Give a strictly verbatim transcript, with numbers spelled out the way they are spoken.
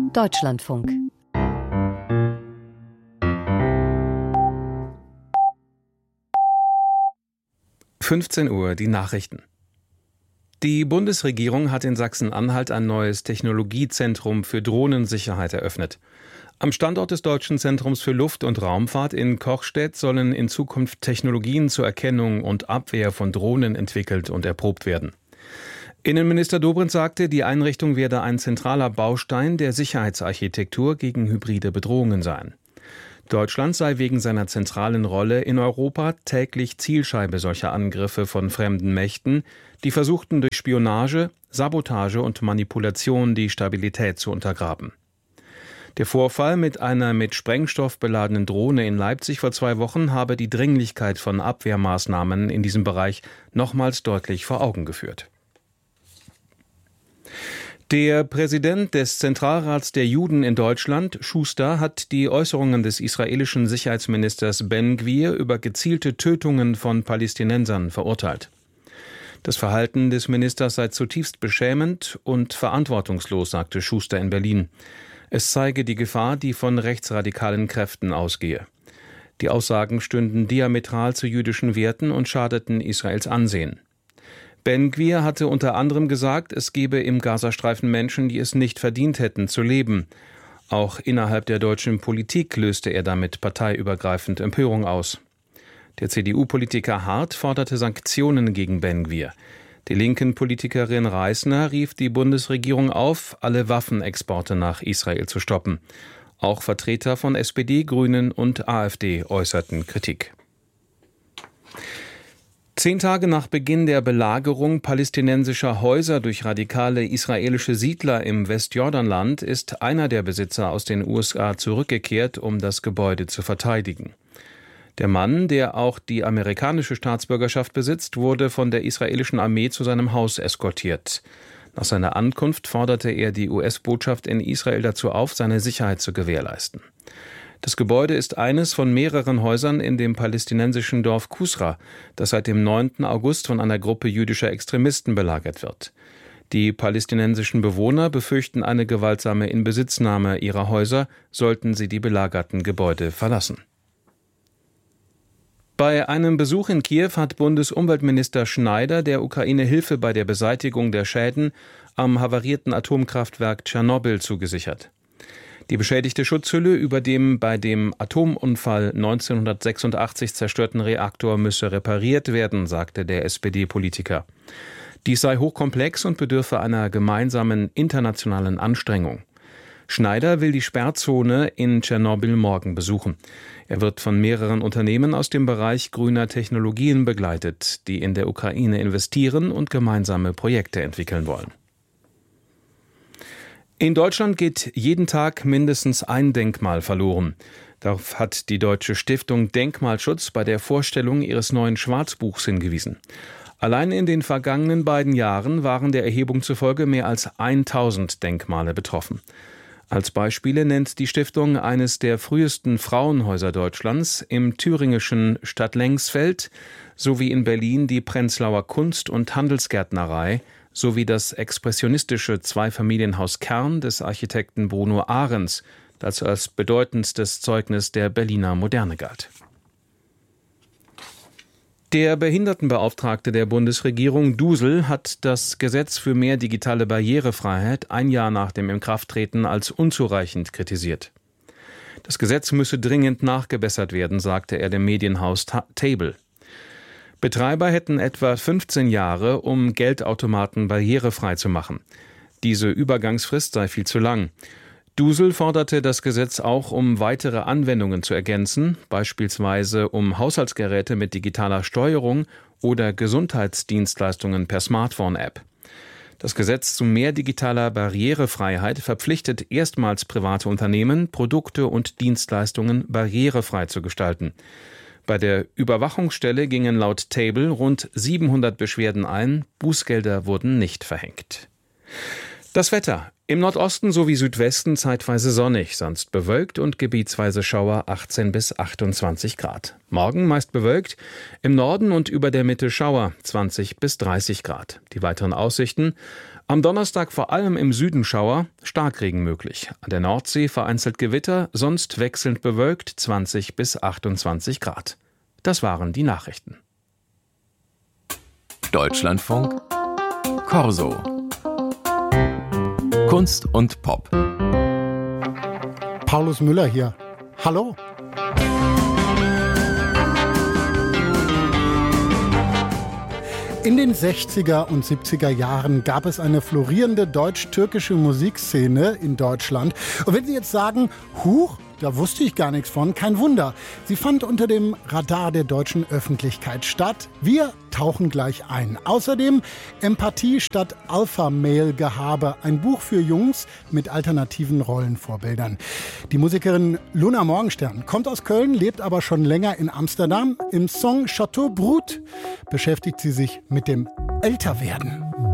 Deutschlandfunk. fünfzehn Uhr, die Nachrichten. Die Bundesregierung hat in Sachsen-Anhalt ein neues Technologiezentrum für Drohnensicherheit eröffnet. Am Standort des Deutschen Zentrums für Luft- und Raumfahrt in Kochstedt sollen in Zukunft Technologien zur Erkennung und Abwehr von Drohnen entwickelt und erprobt werden. Innenminister Dobrindt sagte, die Einrichtung werde ein zentraler Baustein der Sicherheitsarchitektur gegen hybride Bedrohungen sein. Deutschland sei wegen seiner zentralen Rolle in Europa täglich Zielscheibe solcher Angriffe von fremden Mächten, die versuchten, durch Spionage, Sabotage und Manipulation die Stabilität zu untergraben. Der Vorfall mit einer mit Sprengstoff beladenen Drohne in Leipzig vor zwei Wochen habe die Dringlichkeit von Abwehrmaßnahmen in diesem Bereich nochmals deutlich vor Augen geführt. Der Präsident des Zentralrats der Juden in Deutschland, Schuster, hat die Äußerungen des israelischen Sicherheitsministers Ben-Gvir über gezielte Tötungen von Palästinensern verurteilt. Das Verhalten des Ministers sei zutiefst beschämend und verantwortungslos, sagte Schuster in Berlin. Es zeige die Gefahr, die von rechtsradikalen Kräften ausgehe. Die Aussagen stünden diametral zu jüdischen Werten und schadeten Israels Ansehen. Ben-Gvir hatte unter anderem gesagt, es gebe im Gazastreifen Menschen, die es nicht verdient hätten, zu leben. Auch innerhalb der deutschen Politik löste er damit parteiübergreifend Empörung aus. Der C D U-Politiker Hart forderte Sanktionen gegen Ben-Gvir. Die linken Politikerin Reisner rief die Bundesregierung auf, alle Waffenexporte nach Israel zu stoppen. Auch Vertreter von S P D, Grünen und AfD äußerten Kritik. Zehn Tage nach Beginn der Belagerung palästinensischer Häuser durch radikale israelische Siedler im Westjordanland ist einer der Besitzer aus den U S A zurückgekehrt, um das Gebäude zu verteidigen. Der Mann, der auch die amerikanische Staatsbürgerschaft besitzt, wurde von der israelischen Armee zu seinem Haus eskortiert. Nach seiner Ankunft forderte er die U S-Botschaft in Israel dazu auf, seine Sicherheit zu gewährleisten. Das Gebäude ist eines von mehreren Häusern in dem palästinensischen Dorf Kusra, das seit dem neunten August von einer Gruppe jüdischer Extremisten belagert wird. Die palästinensischen Bewohner befürchten eine gewaltsame Inbesitznahme ihrer Häuser, sollten sie die belagerten Gebäude verlassen. Bei einem Besuch in Kiew hat Bundesumweltminister Schneider der Ukraine Hilfe bei der Beseitigung der Schäden am havarierten Atomkraftwerk Tschernobyl zugesichert. Die beschädigte Schutzhülle über dem bei dem Atomunfall neunzehnhundertsechsundachtzig zerstörten Reaktor müsse repariert werden, sagte der S P D-Politiker. Dies sei hochkomplex und bedürfe einer gemeinsamen internationalen Anstrengung. Schneider will die Sperrzone in Tschernobyl morgen besuchen. Er wird von mehreren Unternehmen aus dem Bereich grüner Technologien begleitet, die in der Ukraine investieren und gemeinsame Projekte entwickeln wollen. In Deutschland geht jeden Tag mindestens ein Denkmal verloren. Darauf hat die Deutsche Stiftung Denkmalschutz bei der Vorstellung ihres neuen Schwarzbuchs hingewiesen. Allein in den vergangenen beiden Jahren waren der Erhebung zufolge mehr als tausend Denkmale betroffen. Als Beispiele nennt die Stiftung eines der frühesten Frauenhäuser Deutschlands im thüringischen Stadtlengsfeld sowie in Berlin die Prenzlauer Kunst- und Handelsgärtnerei sowie das expressionistische Zweifamilienhaus Kern des Architekten Bruno Ahrens, das als bedeutendstes Zeugnis der Berliner Moderne galt. Der Behindertenbeauftragte der Bundesregierung Dusel hat das Gesetz für mehr digitale Barrierefreiheit ein Jahr nach dem Inkrafttreten als unzureichend kritisiert. Das Gesetz müsse dringend nachgebessert werden, sagte er dem Medienhaus Table. Betreiber hätten etwa fünfzehn Jahre, um Geldautomaten barrierefrei zu machen. Diese Übergangsfrist sei viel zu lang. Dusel forderte das Gesetz auch, um weitere Anwendungen zu ergänzen, beispielsweise um Haushaltsgeräte mit digitaler Steuerung oder Gesundheitsdienstleistungen per Smartphone-App. Das Gesetz zu mehr digitaler Barrierefreiheit verpflichtet erstmals private Unternehmen, Produkte und Dienstleistungen barrierefrei zu gestalten. Bei der Überwachungsstelle gingen laut Table rund siebenhundert Beschwerden ein, Bußgelder wurden nicht verhängt. Das Wetter. Im Nordosten sowie Südwesten zeitweise sonnig, sonst bewölkt und gebietsweise Schauer achtzehn bis achtundzwanzig Grad. Morgen meist bewölkt, im Norden und über der Mitte Schauer zwanzig bis dreißig Grad. Die weiteren Aussichten: am Donnerstag vor allem im Süden Schauer, Starkregen möglich. An der Nordsee vereinzelt Gewitter, sonst wechselnd bewölkt zwanzig bis achtundzwanzig Grad. Das waren die Nachrichten. Deutschlandfunk Corso. Kunst und Pop. Paulus Müller hier. Hallo. In den sechziger und siebziger Jahren gab es eine florierende deutsch-türkische Musikszene in Deutschland. Und wenn Sie jetzt sagen, huch, da wusste ich gar nichts von, kein Wunder. Sie fand unter dem Radar der deutschen Öffentlichkeit statt. Wir tauchen gleich ein. Außerdem Empathie statt Alpha-Male-Gehabe. Ein Buch für Jungs mit alternativen Rollenvorbildern. Die Musikerin Luna Morgenstern kommt aus Köln, lebt aber schon länger in Amsterdam. Im Song Chateau Brut beschäftigt sie sich mit dem Älterwerden.